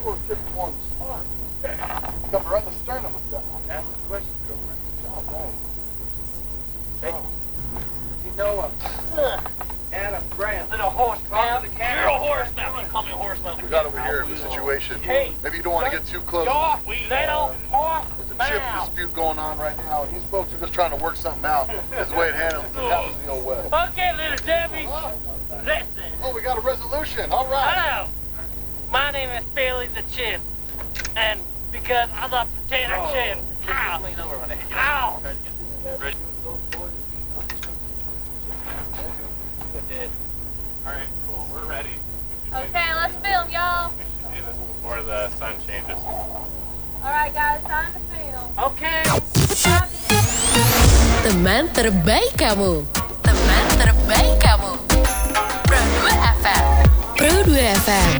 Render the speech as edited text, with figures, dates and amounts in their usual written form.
little tip you want to start. Come right in the sternum with that one. Ask the question, girlfriend. Oh, man. Hey, you know Adam Grant. Little horse mouth. You're a horse mouth. You call me a horse mouth. We got over here in the situation. Hey. Maybe you don't want to get too close. Little horse There's a chip mouth. dispute going on right now. These folks are just trying to work something out. That's the way it happens the old way. Okay, little Debbie. Listen. Oh, we got a resolution. All right. Hello. My name is Bailey the Chip. And because I love potato chips. Ow. Lean over when I hit you. Ow. Try it again. Ready? Good did. Alright, cool, we're ready. Okay, let's film, y'all. We should do this before the sun changes. Alright, guys, time to film. Okay. Teman terbaik kamu. Teman terbaik kamu. Pro 2 FM. Pro 2 FM.